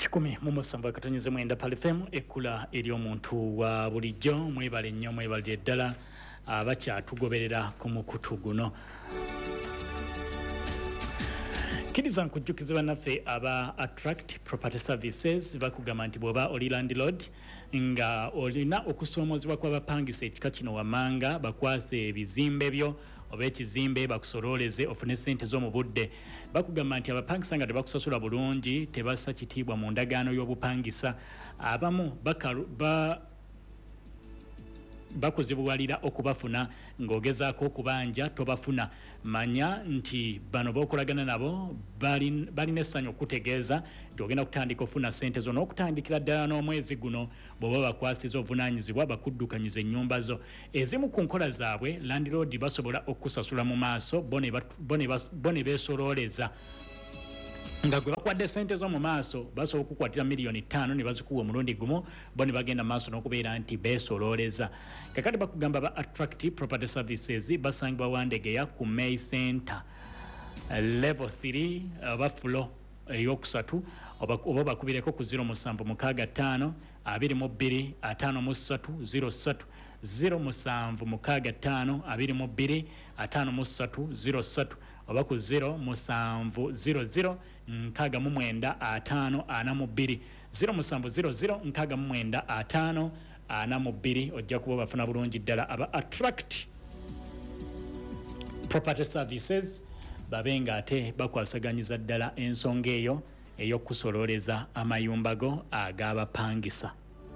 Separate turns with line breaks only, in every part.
kikumi mu musanvu akatonyeze mwenda Pal FM ekula eri omuntu wa bulijjo mwebale nnyo mwebale ddala abakyatugoberera ku mukutu guno. Kiriza nkujjukiza bannaffe aba Attract Property Services bakugamba nti bw'oba oli landlord nga olina okusoomozebwa kw'abapangisa ekika kino wammanga bakwase ebizimbe byo oba ekizimbe bakusololeze ofune ssente z'omu budde. Bakugamba nti abapangisa nga tebakusasula bulungi tebassa kitiibwa mu ndagaano y'obupangisa. Abamu bakuzibuwalira okubafuna ng'ogezaako okubanja tobafuna. Manya nti bano b'okolagana nabo balina essanyu okutegeeza nti ogenda kutandika ofuna ssente zo n'okutandikira ddala n'omwezi guno bw'oba bakwasiza obuvunaanyizibwa bakuddukanyiza ennyumba zo. Ezimu ku nkola zaabwe landlord basobola okusasula mu maaso bo ne beesolooleza nga gwe bakwadde ssente zo mu maaso basobola okukwatira $5,000,000 ne bazikuwa omulundi gumu bo ne bagenda maaso n'okubeera nti beesolooleza. Kakati bakugamba ba Attract Property Services basangibwa Wandegeya ku May Center level 3 oba floor eyokusatu oba bakubireko ku 0765 22 5303 0765 22 5303 oba ku 0700 69 542 0700 69 542 ojja kuba bafuna bulungi ddala aba Attract Property Services babenga ate bakwasaganyiza ddala ensonga eyo ey'okusololeza amayumba go ag'abapangisa.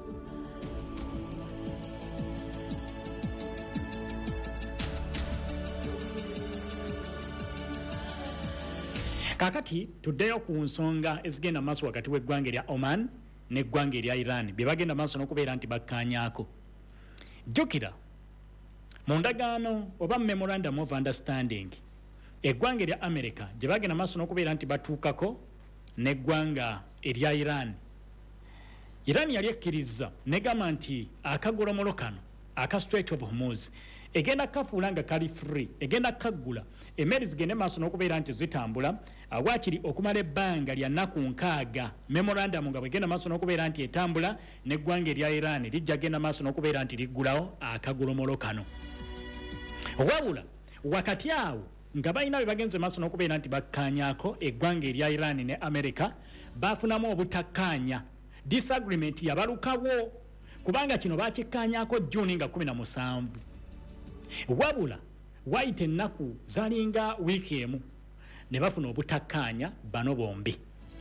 Kakati tuddeyo ku nsonga ezigenda maaso wakati w'eggwanga erya Oman n'eggwanga erya Iran bye bagenda maaso n'okubeera nti bakkaanyaako. Jjukira mu ndagaano oba memorandum of understanding eggwanga erya America gye bagenda maaso n'okubeera nti batuukako n'eggwanga erya Iran. Iran yali ekkiriza negamba nti akagolomolo kano aka Strait of Hormuz egenda kafuula nga kali free egenda kaggula emmeri zigende maaso n'okubeera nti zitambula waakiri okumala ebbanga lya nnaku 6 memorandum nga bwegenda maaso n'okubeera nti etambula n'eggwanga erya Iran lijja genda maaso n'okubeera nti liggulawo akagolomolo kano. Wabula wakati awo nga balina bwe bagenze maaso n'okubeera nti bakkaanyaako eggwanga erya Iran ne America baafunamu obutakkaanya disagreement yabalukawo kubanga kino baakikkaanyaako June nga 17. Wabula waite ennaku zalinga wiiki emu ne bafuna obutakkaanya bano bombi.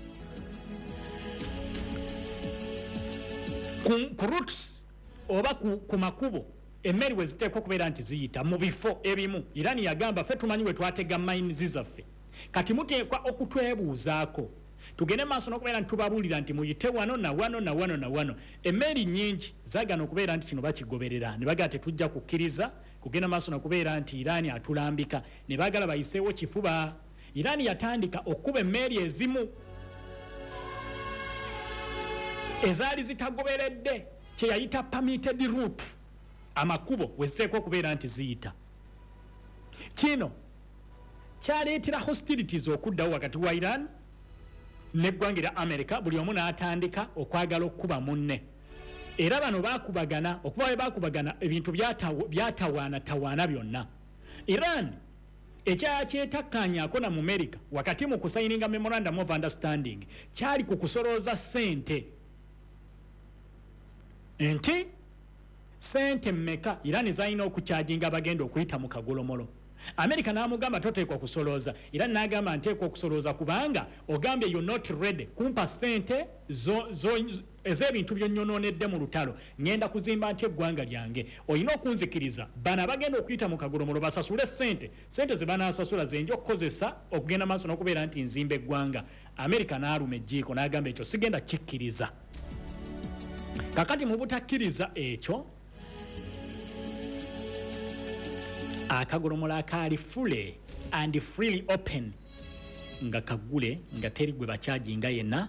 Ku routes oba ku makubo emmeri we ziteekwa okubeera nti ziyita mu bifo ebimu Iran yagamba ffe tumanyi we twatega mines zaffe kati muteekwa okutwebuuzaako tugende maaso n'okubeera nti tubabuulira nti muyite wano na wano na wano na wano. Emmeri nnyingi zaagana okubeera nti kino bakigoberera ne bagala tetujja kukkiriza kugenda maaso n'okubeera nti Iran atulambika ne baagala bayiseewo kifuba. Iran yatandika okuba emmeri ezimu ezaali zitagoberedde kye yayita permitted route amakubo we ziteekwa okubeera nti ziyita. Kino kyaleetera hostilities okuddawo wakati wa Iran n'eggwanga erya America buli omu n'atandika okwagala okuba munne. Era bano baakubagana okuva we baakubagana ebintu byatawaana byonna. Iran ekyakyetakkanyako na mu America wakati mu kusayininga memorandum of understanding kyali ku kusolooza ssente nti ssente mmeka Iran zalina okukyajinga abagenda okuyita mu kagolomolo. America n'amugamba toteekwa kusolooza Iran n'agamba nteekwa okusolooza kubanga ogambye you're not ready kumpa ssente ez'ebintu byonnyonoonedde mu lutalo ngenda kuzimba nti eggwanga lyange olina okunzikiriza bano abagenda okuyita mu kagolomolo basasule ssente ze banaasasula zenja okukozesa okugenda maaso n'okubeera nti nzimba eggwanga. America n'aluma ejjiiko n'agamba ekyo sigenda kikkiriza. Kakati mu butakkiriza ekyo akagolomola akaali full and freely open nga kagule nga teri gwe bakyajinga yenna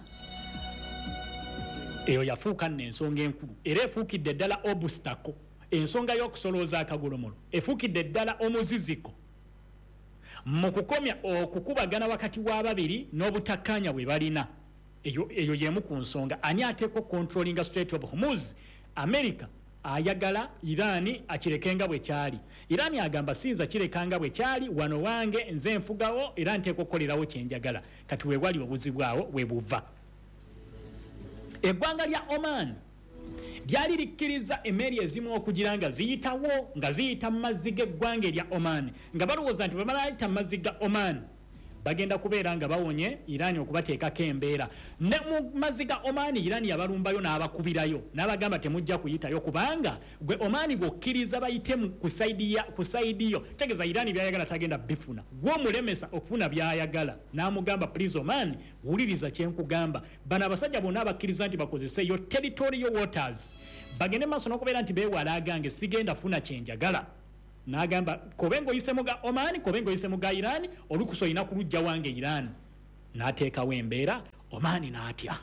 eyo yafuuka n'ensonga enkulu era efuukidde ddala obstacle ensonga y'okusolooza akagolomolo efuukidde ddala omuziziko mu kukomya okukubagana wakati w'ababiri n'obutakkaanya bwe balina eyo yemu ku nsonga ani ateeko controlling Strait of Hormuz. America ayagala Irani akirekenga bwe kyali. Irani agamba sinza kirekanga bwe kyali wano wange nze nfugawo era nteeko kukolerawo kyenjagala. Kati we wali obuzibwawo we buva. Eggwanga lya Oman lyali likkiriza emmeri ezimu okugira nga ziyitawo nga ziyita mu mazzi g'eggwanga erya Oman nga balowooza nti bwe balayita mu mazzi ga Oman bagenda kubeera nga bawonye Irani okubateekako embeera. Ne mu mazzi ga Oman Irani yabalumbayo n'abakubirayo n'abagamba temujja kuyitayo kubanga gwe Oman bw'okkiriza bayite ku saidi yo tegeeza Irani byayagala tagenda bifuna gw'omulemesa okufuna byayagala n'amugamba please Oman wuliriza kyenkugamba bano abasajja bonna abakkiriza nti bakozeseyo territorial waters bagende maaso n'okubeera nti beewala agange sigenda funa kyenjagala. Nagamba kobengo oyise mu ga Oman kobengo oyise mu ga Iran olukuso ina kulujja wange Iran nateekawo embeera Oman n'atya.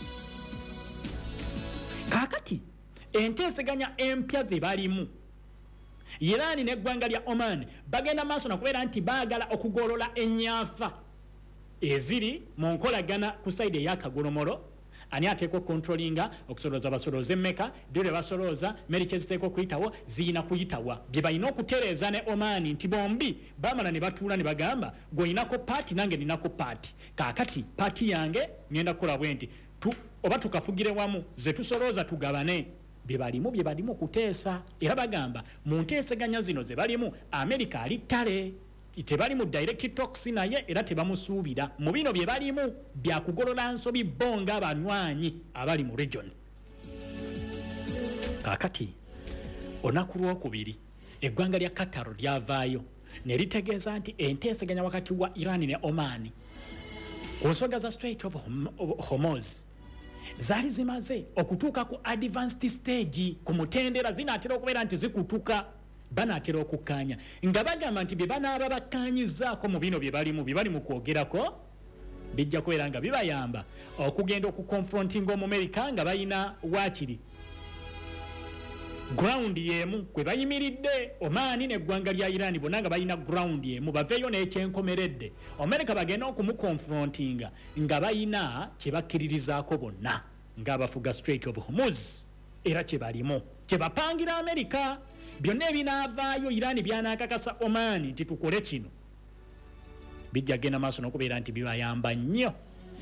Kakati enteeseganya empya ze balimu Iran n'eggwanga lya Oman bagenda maaso nakubeera nti baagala okugolola ennyaafa eziri mu nkolagana ku sayidi ey'akagolomolo. Ani ateeko controllinga okusoloza basoloze Mecca dole basoloza meriches teeko kuyitawo ziyina kuyitawa bye balina okutereeza ne Oman nti bombi bamala ne batuula ne bagamba goyinako party nange ninako party kakati party yange ngenda kukola bwenti oba tukafugire wamu ze tusoloza tugabane bye balimu kuteesa era bagamba mu nteeseganya zino ze balimu America ali ttale tebali mu direct talks naye era tebamusuubira mu bino bye balimu bya kugolola nsobi bonga abanywanyi abali mu region. Kakati onaku lwokubiri eggwanga lya Qatar lyavaayo ne litegeeza nti enteeseganya wakati wa Iran ne Oman ku nsonga za Strait of Hormuz zaali zimaze okutuuka ku advanced stage ku mutendera zinaatera okubeera nti zikutuka banatera okukkaanya nga bagamba nti bye banaaba bakkaanyizaako mu bino bye bali mu kwogerako bijja kubeera nga bibayamba okugenda okukonfrontinga Omumerika nga balina waakiri ground yemu kwe bayimiridde Oman n'eggwanga lya Iran bonna nga balina ground yemu baveeyo n'ekyenkomeredde America bagenda okumukonfrontinga nga balina kye bakkiririzaako bonna ng'abafuga Strait of Hormuz era kye balimu kye bapangira America byonna ebinaavaayo Iran byanaakakasa Oman nti tukole kino bijja genda maaso n'okubeera nti bibayamba nnyo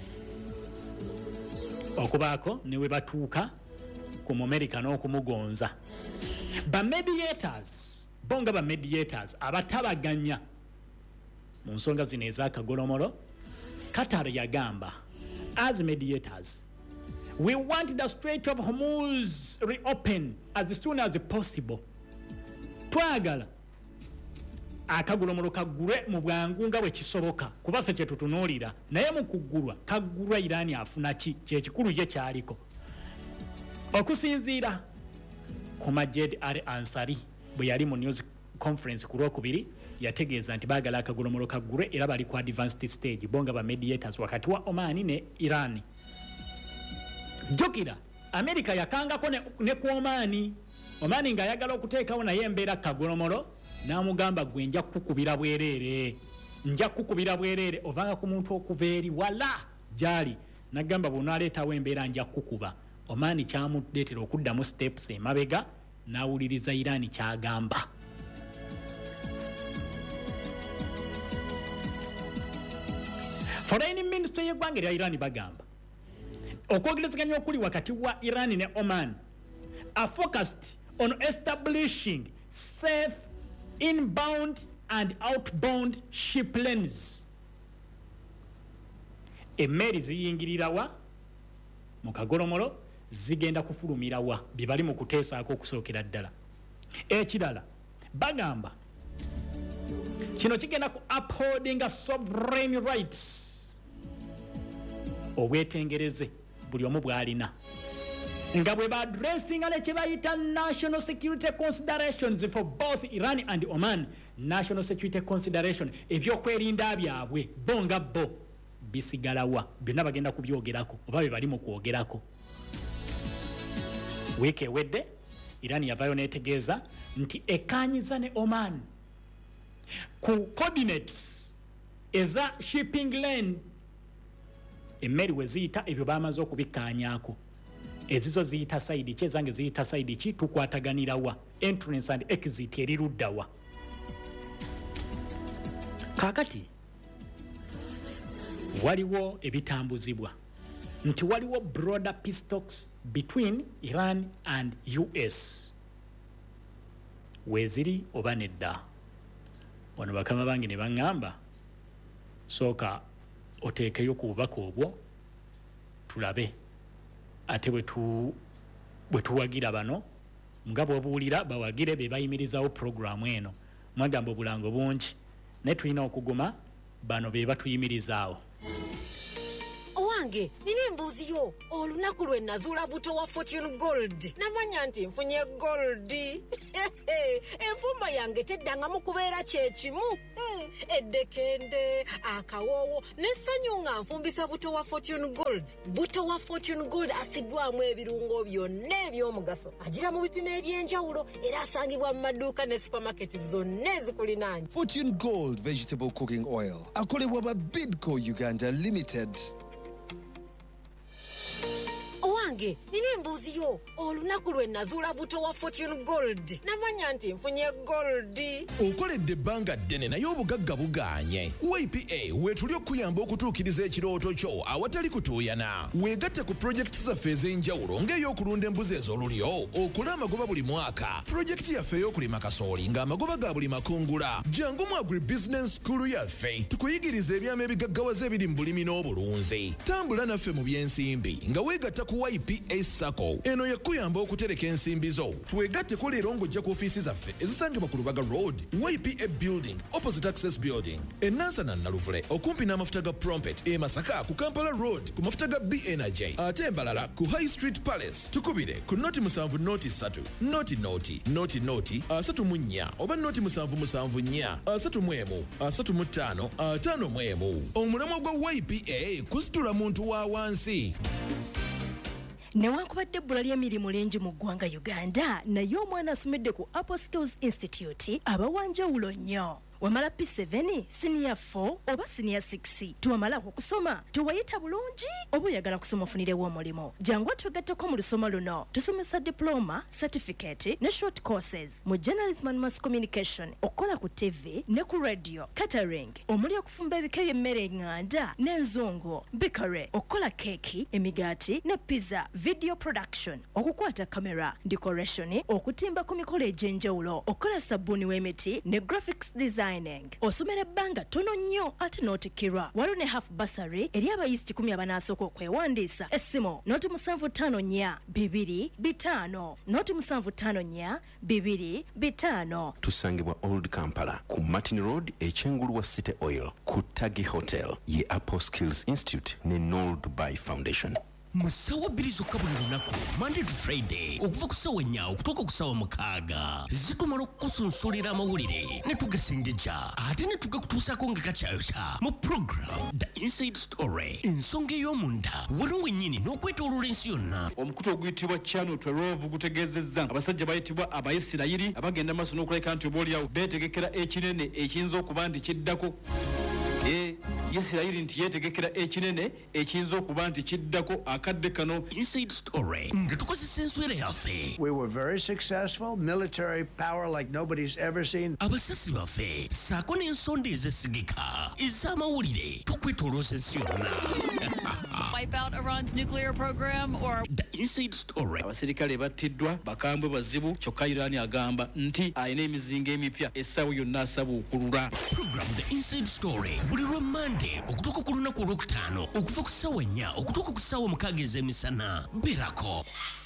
okubaako ne we batuuka ku Mumerika n'okumugonza. Bamediators bonga bamediators abatabaganya mu nsonga zino ez'akagolomolo Qatar yagamba as mediators we want the Strait of Hormuz reopen as soon as possible. Twagala akagolomolo kaggulwe mu bwangu nga bwe kisoboka kuba ffe kye tutunuulira naye mu kuggulwa kaggulwa Irani afuna ki kyekikulu ye kyaliko okusinziira ku Majed al-Ansari bwe yali mu news conference ku lwokubiri yategeeza nti baagala akagolomolo kaggulwe era bali ku advanced stage bonga ba mediators wakati wa Oman ne Iran. Jokira America yakangako ne ku Oman ng'ayagala okuteekawo naye embeera kagolomolo n'amugamba gwe nja kukubira bwereere ovanga ku muntu okuva eri wala gyali n'agamba bw'onaaleetawo embeera nja kukuba. Oman kyamuleetera okuddamu steps emabega n'awuliriza Iran kyagamba. Foreign Minister y'eggwanga erya Iran bagamba okwogerezeganya okuli wakati wa Iran ne Oman are focused on establishing safe inbound and outbound ship lanes. Emmeri ziyingirirawa mu kagolomolo zigenda kufulumirawa bye bali mu kuteesaako okusookera ddala. Ekirala bagamba kino kigenda ku upholding sovereign rights obwetengereze buli omu bw'alina nga bwe ba-addressinga ne kye bayita national security considerations for both Iran and Oman. National security consideration ebyokwerinda byabwe bonga bo bisigalawa byonna bagenda kubyogerako oba bye bali mu kwogerako. Wiiki ewedde Iran yavaayo n'etegeeza nti ekkaanyiza ne Oman ku coordinates eza shipping lane emmeri we ziyita ebyo bamaze okubikkaanyaako ezizo ziyita side ki ezange ziyita side ki tukwataganira wa entrance and exit erirudda wa kaakati waliwo ebitambuzibwa nti waliwo broader peace talks between Iran and US weziri oba nedda wano bakama bange ne baŋŋamba sooka oteekeyo ku bubaka obwo tulabe ate bwe tuwagira bano nga bw'obuwulira bawagire be bayimirizawo puroguramu eno mwagamba obulango bungi naye tulina okuguma bano be batuyimirizaawo
Owange, nina embuuziyo olunaku lwe nazuula buto wa Fortune Gold namanya nti nfunye gold enfumba yange teddangamu kubeera kyekimu eddekende akawoowo n'essanyu nga nfumbisa buto wa Fortune Gold. Buto wa Fortune Gold asiddwamu ebirungo byonna eby'omugaso agira mu bipimo eby'enjawulo era asangibwa mu maduuka ne supermarket zonna ezikulinaanye.
Fortune Gold Vegetable Cooking Oil akolebwa ba Bidco Uganda Limited.
Owange, nina embuuziyo olunaku lwe nazuula buto wa Fortune Gold namanya nti nfunye gold.
Okoledde ebbanga ddene naye obugagga bugaanye. YPA weetuli okuyamba okutuukiriza ekirooto kyo awatali kutuuyana. Weegatte ku pulojekiti zaffe ez'enjawulo ng'ey'okulunda embuzi ez'olulyo okula amagoba buli mwaka. Pulojekiti yaffe ey'okulima kasooli ng'amagoba ga buli makungula. Jangu mu agribusiness school yaffe tukuyigiriza ebyama ebigaggawaza ebiri mu bulimi n'obulunzi. Tambula naffe mu by'ensimbi nga weegatta ku YPA Sacco. Eno yakuyamba okutereka ensimbi zo. Twegatteko leero ng'ojja ku ofiisi zaffe ezisangibwa ku Lubaga Road, YPA Building, opposite Access Building. Enansana Naluvule okumpi n'amafuta ga Prompet e Masaka ku Kampala Road ku mafuta ga B Energy. Ate embalala ku High Street Palace. Tukubire ku noti 7 noti 3 noti 34 oba noti 774 35 55. Omulamwa gwa YPA kusitula muntu wa wansi.
Newankubadde ebbula ly'emirimu lingi mu ggwanga Uganda naye omwana asomedde ku Apple Skills Institute abawanjawulo nnyo. Wamala P7, senior 4 oba senior 6 tuwamala okusoma tuwayita bulungi oba oyagala kusoma ofunirewo omulimo jangu twegatteko mu lusoma luno tusomesa diploma, certificate ne short courses mu journalism and mass communication okola ku TV ne ku radio, catering omuli okufumba ebika by'emmere eŋŋanda n'enzungu, bakery okola keki, emigaati ne pizza, video production okukwata kamera, decoration okutimba ku mikolo egy'enjawulo okola sabbuuni w'emiti ne graphics design. Osomera ebbanga tono nnyo ate n'otikirwa waliwo ne half bursary eri abayisiti 10 abanasooka okwewandiisa. Essimu noti 754 225 noti 754 225.
Tusangibwa Old Kampala ku Martin Road ekyengulu wa City Oil ku Tagi Hotel ye Apple Skills Institute ne Noel Dubai Foundation.
Musawa bilizo kabuli lunaku Monday to Friday okuva ku ssaawa 4 okutuuka ku ssaawa 6 zitumala okukusunsulira amawulire ne tugasengejja ate ne tugakutuusaako nga kakyayokya mu program The Inside Story ensonga ey'omunda waliwo wennyini n'okwetooloola ensi yonna.
Omukutu oguyitibwa Channel 12 gutegeezezza abasajja bayitibwa Abayisirayiri abagenda maaso n'okulabika nti oboolyawo beetegekera ekinene ekiyinza okuba nti kiddako. Yisirayiri nti yeetegekera ekinene ekiyinza okuba nti kiddako akadde kano.
Inside Story nga tukozesa enswera yaffe.
We were very successful, military power like nobody's ever seen.
Abasasi baffe saako n'ensonda ezesigika ez'amawulire tukwetolooza ensi yonna.
Wipe out Iran's nuclear program or
The Inside Story.
Abasirikale battiddwa bakambwe bazibu kyokka Iran agamba nti ayina emizinga emipya essaawa yonna asaba okulula.
Program The Inside Story buli lwa Monday okutuuka ku lunaku olwokutaano okuva ku ssaawa 4 okutuuka ku ssaawa 6 ez'emisana. Berako.